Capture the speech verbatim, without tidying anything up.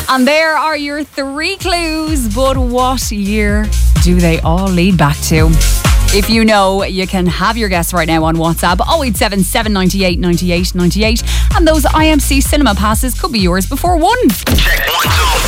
And there are your three clues, but what year do they all lead back to? If you know, you can have your guess right now on WhatsApp oh eight seven, seven nine eight, nine eight nine eight, and those I M C cinema passes could be yours before one. Check one, two.